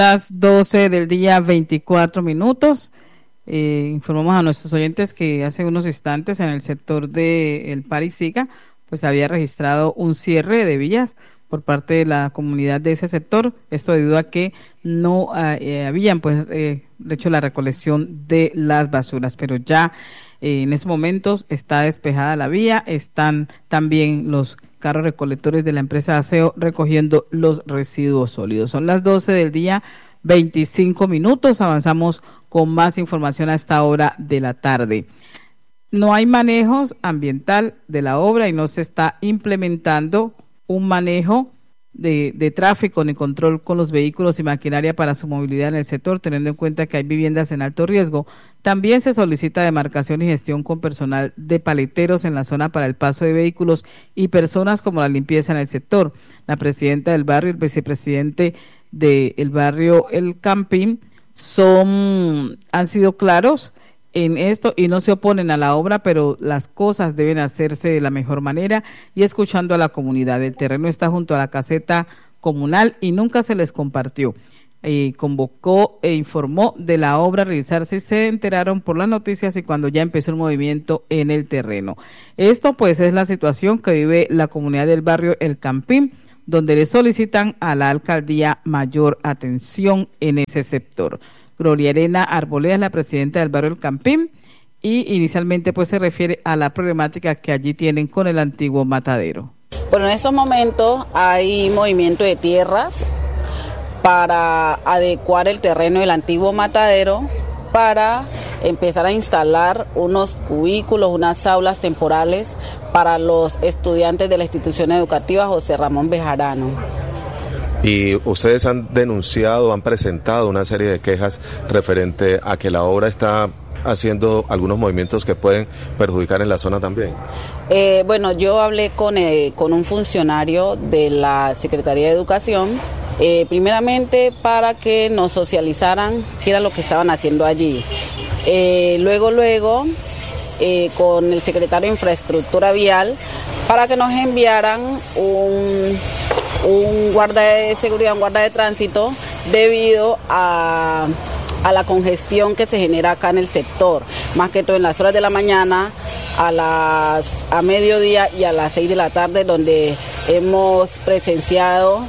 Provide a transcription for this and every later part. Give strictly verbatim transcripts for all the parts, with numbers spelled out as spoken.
Las doce del día, veinticuatro minutos. Eh, informamos a nuestros oyentes que hace unos instantes en el sector de el Parisica pues había registrado un cierre de vías por parte de la comunidad de ese sector, esto debido a que no eh, habían pues eh, hecho la recolección de las basuras, pero ya eh, en estos momentos está despejada la vía, están también los carros recolectores de la empresa de aseo recogiendo los residuos sólidos. Son las doce del día, veinticinco minutos, avanzamos con más información a esta hora de la tarde. No hay manejo ambiental de la obra y no se está implementando un manejo de, de tráfico ni control con los vehículos y maquinaria para su movilidad en el sector, teniendo en cuenta que hay viviendas en alto riesgo. También se solicita demarcación y gestión con personal de paleteros en la zona para el paso de vehículos y personas como la limpieza en el sector. La presidenta del barrio y el vicepresidente del barrio El Campín son, han sido claros en esto y no se oponen a la obra, pero las cosas deben hacerse de la mejor manera y escuchando a la comunidad. El terreno está junto a la caseta comunal y nunca se les compartió. Eh, convocó e informó de la obra a realizarse y se enteraron por las noticias y cuando ya empezó el movimiento en el terreno. Esto pues es la situación que vive la comunidad del barrio El Campín, donde le solicitan a la alcaldía mayor atención en ese sector. Gloria Elena Arboleda es la presidenta del barrio El Campín y inicialmente pues se refiere a la problemática que allí tienen con el antiguo matadero. Bueno, en estos momentos hay movimiento de tierras para adecuar el terreno del antiguo matadero para empezar a instalar unos cubículos, unas aulas temporales para los estudiantes de la institución educativa José Ramón Bejarano. Y ustedes han denunciado, han presentado una serie de quejas referente a que la obra está haciendo algunos movimientos que pueden perjudicar en la zona también. Eh, bueno, yo hablé con, eh, con un funcionario de la Secretaría de Educación, eh, primeramente para que nos socializaran qué era lo que estaban haciendo allí. Eh, luego, luego, eh, con el secretario de Infraestructura Vial, para que nos enviaran un... un guarda de seguridad, un guarda de tránsito, debido a, a la congestión que se genera acá en el sector, más que todo en las horas de la mañana, a las a mediodía y a las seis de la tarde, donde hemos presenciado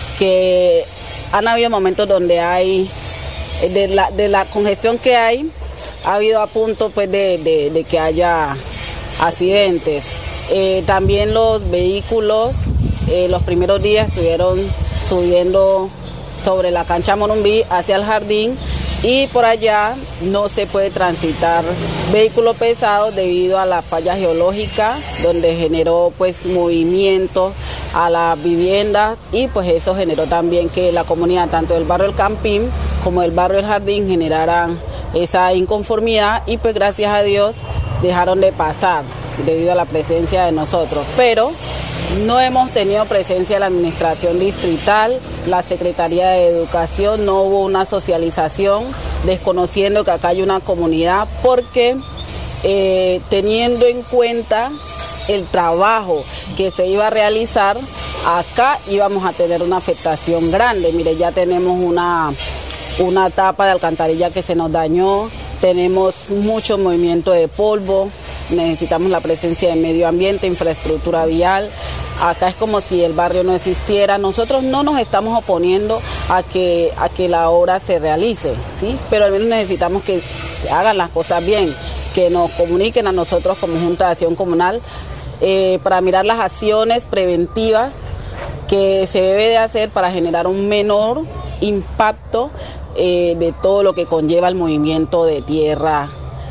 que han habido momentos donde hay, de la, de la congestión que hay, ha habido a punto pues de, de, de que haya accidentes. Eh, también los vehículos, Eh, los primeros días estuvieron subiendo sobre la cancha Morumbí hacia el jardín y por allá no se puede transitar vehículos pesados debido a la falla geológica donde generó pues movimiento a las viviendas y pues eso generó también que la comunidad tanto del barrio El Campín como del barrio El Jardín generaran esa inconformidad y pues gracias a Dios dejaron de pasar debido a la presencia de nosotros, pero no hemos tenido presencia de la administración distrital, la Secretaría de Educación, no hubo una socialización, desconociendo que acá hay una comunidad, porque eh, teniendo en cuenta el trabajo que se iba a realizar, acá íbamos a tener una afectación grande. Mire, ya tenemos una, una tapa de alcantarilla que se nos dañó, tenemos mucho movimiento de polvo, necesitamos la presencia de medio ambiente, infraestructura vial. Acá es como si el barrio no existiera. Nosotros no nos estamos oponiendo a que, a que la obra se realice, ¿sí? Pero al menos necesitamos que hagan las cosas bien, que nos comuniquen a nosotros como Junta de Acción Comunal eh, para mirar las acciones preventivas que se debe de hacer para generar un menor impacto eh, de todo lo que conlleva el movimiento de tierra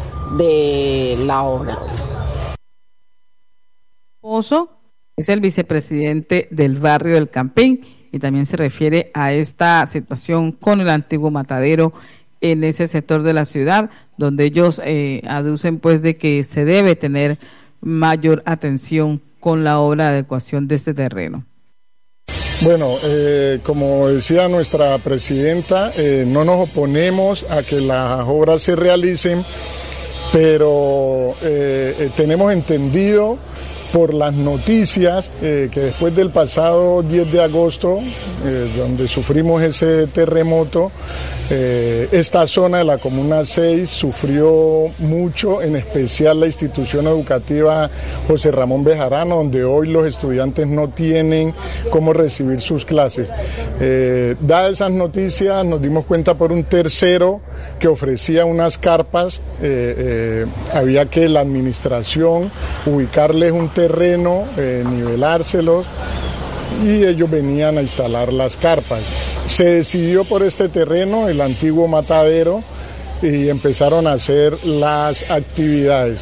de la obra. Oso es el vicepresidente del barrio El Campín y también se refiere a esta situación con el antiguo matadero en ese sector de la ciudad, donde ellos eh, aducen pues de que se debe tener mayor atención con la obra de adecuación de este terreno. Bueno, eh, como decía nuestra presidenta, eh, no nos oponemos a que las obras se realicen, pero eh, eh, tenemos entendido por las noticias eh, que después del pasado diez de agosto, eh, donde sufrimos ese terremoto, eh, esta zona de la Comuna seis sufrió mucho, en especial la institución educativa José Ramón Bejarano, donde hoy los estudiantes no tienen cómo recibir sus clases. Eh, dadas esas noticias, nos dimos cuenta por un tercero que ofrecía unas carpas, eh, eh, había que la administración ubicarles un terreno, eh, nivelárselos, y ellos venían a instalar las carpas. Se decidió por este terreno, el antiguo matadero, y empezaron a hacer las actividades.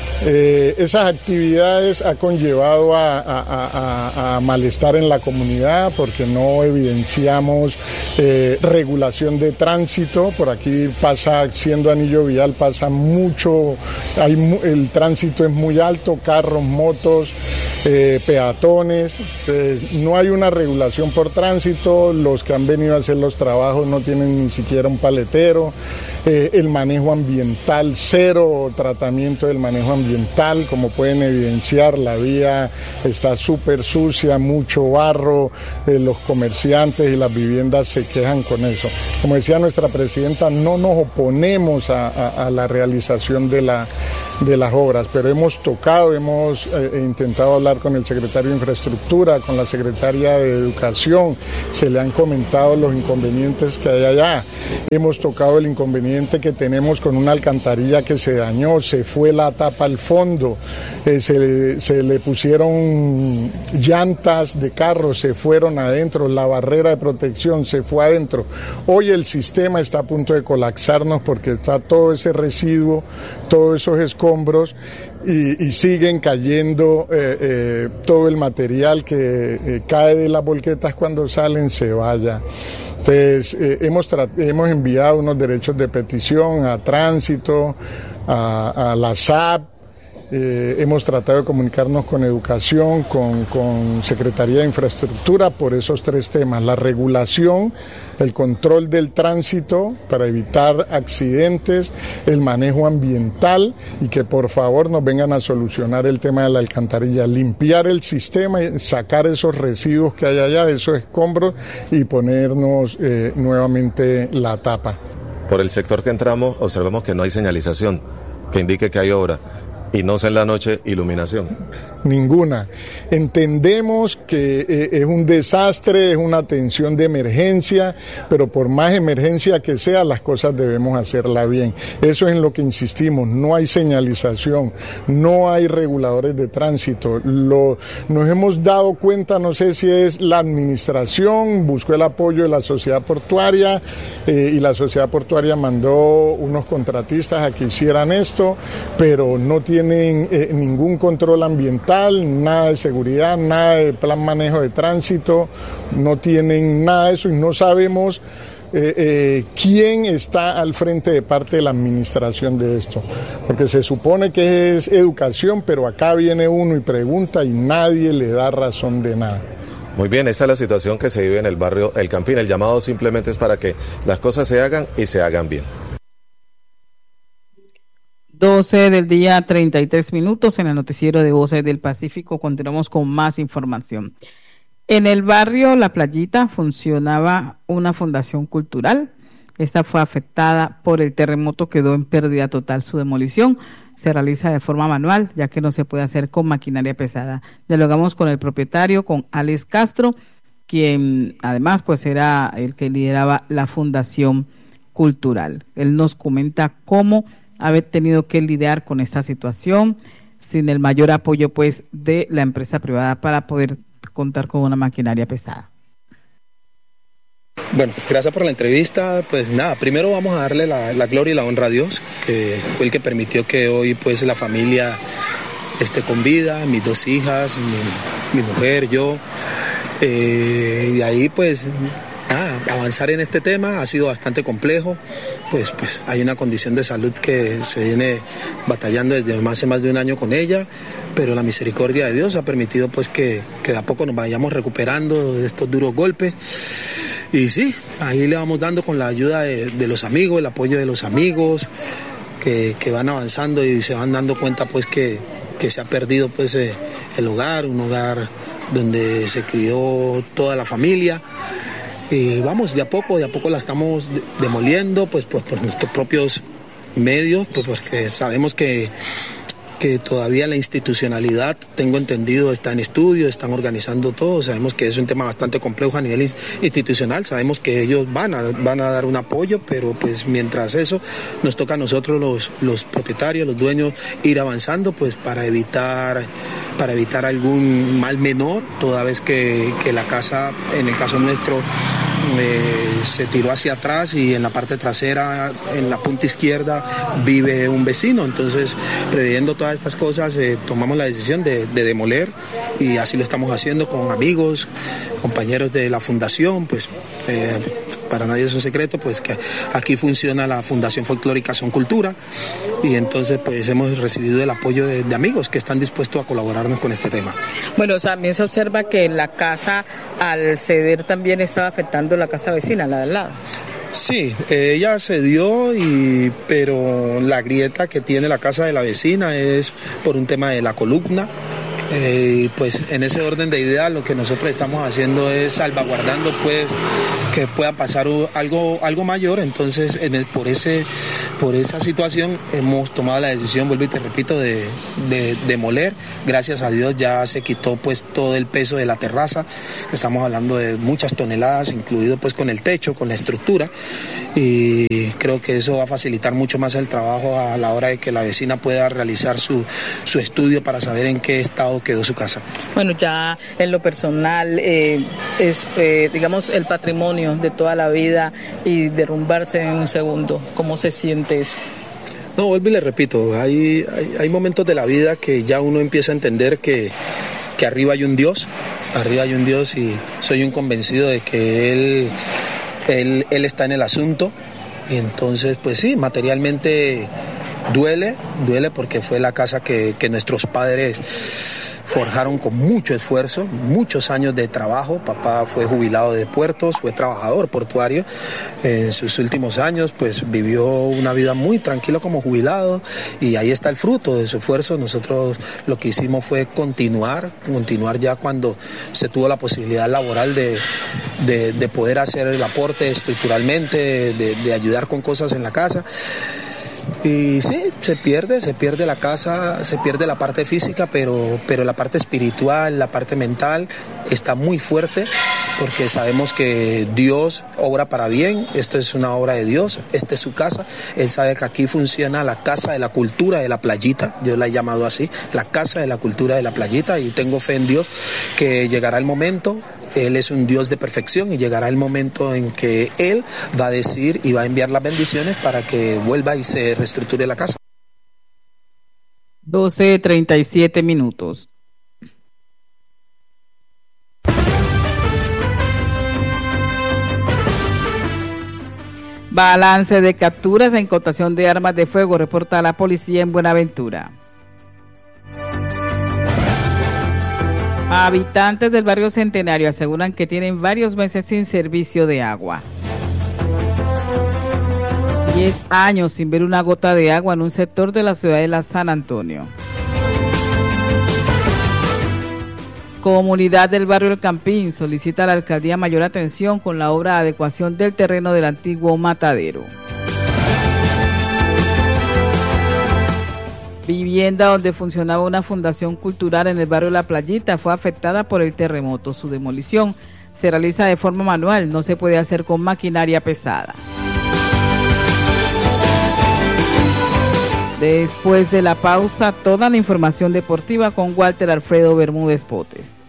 Eh, esas actividades ha conllevado a, a, a, a malestar en la comunidad porque no evidenciamos eh, regulación de tránsito. Por aquí pasa, siendo anillo vial, pasa mucho, hay, el tránsito es muy alto, carros, motos, eh, peatones. Pues no hay una regulación por tránsito, los que han venido a hacer los trabajos no tienen ni siquiera un paletero. Eh, el manejo ambiental, cero tratamiento del manejo ambiental, como pueden evidenciar, la vía está súper sucia, mucho barro, eh, los comerciantes y las viviendas se quejan con eso. Como decía nuestra presidenta, no nos oponemos a, a, a la realización de, la, de las obras, pero hemos tocado, hemos eh, intentado hablar con el secretario de Infraestructura, con la secretaria de Educación, se le han comentado los inconvenientes que hay allá, hemos tocado el inconveniente que tenemos con una alcantarilla que se dañó, se fue la tapa al fondo, eh, se, se le pusieron llantas de carro, se fueron adentro, la barrera de protección se fue adentro. Hoy el sistema está a punto de colapsarnos porque está todo ese residuo, todos esos escombros y, y siguen cayendo eh, eh, todo el material que eh, cae de las volquetas cuando salen, se vaya. Entonces, eh, hemos, hemos enviado unos derechos de petición a Tránsito, a, a la S A P, eh, hemos tratado de comunicarnos con Educación, con, con Secretaría de Infraestructura por esos tres temas: la regulación, el control del tránsito para evitar accidentes, el manejo ambiental y que por favor nos vengan a solucionar el tema de la alcantarilla, limpiar el sistema y sacar esos residuos que hay allá, esos escombros y ponernos eh, nuevamente la tapa. Por el sector que entramos observamos que no hay señalización que indique que hay obra. Y no sé en la noche iluminación. Ninguna. Entendemos que eh, es un desastre, es una atención de emergencia, pero por más emergencia que sea, las cosas debemos hacerla bien. Eso es en lo que insistimos. No hay señalización, no hay reguladores de tránsito. Lo, nos hemos dado cuenta, no sé si es la administración, buscó el apoyo de la sociedad portuaria eh, y la sociedad portuaria mandó unos contratistas a que hicieran esto, pero no tienen eh, ningún control ambiental, nada de seguridad, nada de plan manejo de tránsito, no tienen nada de eso y no sabemos eh, eh, quién está al frente de parte de la administración de esto, porque se supone que es educación, pero acá viene uno y pregunta y nadie le da razón de nada. Muy bien, esta es la situación que se vive en el barrio El Campín. El llamado simplemente es para que las cosas se hagan y se hagan bien. doce del día, treinta y tres minutos en el noticiero de Voces del Pacífico. Continuamos con más información. En el barrio La Playita funcionaba una fundación cultural. Esta fue afectada por el terremoto, quedó en pérdida total. Su demolición se realiza de forma manual, ya que no se puede hacer con maquinaria pesada. Dialogamos con el propietario, con Alex Castro, quien además pues era el que lideraba la fundación cultural. Él nos comenta cómo haber tenido que lidiar con esta situación sin el mayor apoyo pues de la empresa privada para poder contar con una maquinaria pesada. Bueno, gracias por la entrevista. Pues nada, primero vamos a darle la, la gloria y la honra a Dios, que fue el que permitió que hoy pues la familia esté con vida, mis dos hijas, mi, mi mujer, yo, eh, y ahí pues nada, avanzar en este tema ha sido bastante complejo. Pues, pues hay una condición de salud que se viene batallando desde hace más de un año con ella, pero la misericordia de Dios ha permitido pues que, que de a poco nos vayamos recuperando de estos duros golpes. Y sí, ahí le vamos dando con la ayuda de, de los amigos, el apoyo de los amigos, que, que van avanzando y se van dando cuenta pues que, que se ha perdido pues eh, el hogar, un hogar donde se crió toda la familia. Y vamos, de a poco, de a poco la estamos demoliendo, pues, pues por nuestros propios medios, pues porque sabemos que, que todavía la institucionalidad, tengo entendido, está en estudio, están organizando todo, sabemos que es un tema bastante complejo a nivel institucional, sabemos que ellos van a, van a dar un apoyo, pero pues mientras eso nos toca a nosotros los, los propietarios, los dueños, ir avanzando pues para evitar, para evitar algún mal menor, toda vez que, que la casa, en el caso nuestro, Eh, se tiró hacia atrás y en la parte trasera, en la punta izquierda, vive un vecino. Entonces, previendo todas estas cosas, eh, tomamos la decisión de, de demoler, y así lo estamos haciendo con amigos, compañeros de la fundación. Pues eh, para nadie es un secreto pues que aquí funciona la Fundación Folclórica Son Cultura, y entonces pues hemos recibido el apoyo de, de amigos que están dispuestos a colaborarnos con este tema. Bueno, también se observa que la casa, al ceder, también estaba afectando la casa vecina, la de al lado. Sí, ella cedió, y, pero la grieta que tiene la casa de la vecina es por un tema de la columna. Eh, pues en ese orden de ideas lo que nosotros estamos haciendo es salvaguardando pues que pueda pasar algo algo mayor. Entonces en el, por ese por esa situación hemos tomado la decisión, vuelvo y te repito, de, de demoler. Gracias a Dios ya se quitó pues todo el peso de la terraza, estamos hablando de muchas toneladas, incluido pues con el techo, con la estructura, y creo que eso va a facilitar mucho más el trabajo a la hora de que la vecina pueda realizar su, su estudio para saber en qué estado quedó su casa. Bueno, ya en lo personal eh, es, eh, digamos, el patrimonio de toda la vida, y derrumbarse en un segundo, ¿cómo se siente eso? No, vuelvo y le repito, hay, hay, hay momentos de la vida que ya uno empieza a entender que, que arriba hay un Dios, arriba hay un Dios, y soy un convencido de que Él, él, él está en el asunto, y entonces, pues sí, materialmente duele, duele porque fue la casa que, que nuestros padres forjaron con mucho esfuerzo, muchos años de trabajo. Papá fue jubilado de puertos, fue trabajador portuario. En sus últimos años pues vivió una vida muy tranquila como jubilado, y ahí está el fruto de su esfuerzo. Nosotros lo que hicimos fue continuar, continuar ya cuando se tuvo la posibilidad laboral de, de, de poder hacer el aporte estructuralmente, de, de ayudar con cosas en la casa. Y sí, se pierde, se pierde la casa, se pierde la parte física, pero, pero la parte espiritual, la parte mental está muy fuerte, porque sabemos que Dios obra para bien. Esto es una obra de Dios, esta es su casa. Él sabe que aquí funciona la casa de la cultura de la playita, yo la he llamado así, la casa de la cultura de la playita, y tengo fe en Dios que llegará el momento. Él es un Dios de perfección, y llegará el momento en que Él va a decir y va a enviar las bendiciones para que vuelva y se reestructure la casa. doce treinta y siete minutos. Balance de capturas e incautación de armas de fuego, reporta la policía en Buenaventura. Habitantes del barrio Centenario aseguran que tienen varios meses sin servicio de agua. Diez años sin ver una gota de agua en un sector de la ciudad de la San Antonio. Comunidad del barrio El Campín solicita a la alcaldía mayor atención con la obra de adecuación del terreno del antiguo matadero. Vivienda donde funcionaba una fundación cultural en el barrio La Playita fue afectada por el terremoto. Su demolición se realiza de forma manual, no se puede hacer con maquinaria pesada. Después de la pausa, toda la información deportiva con Walter Alfredo Bermúdez Potes.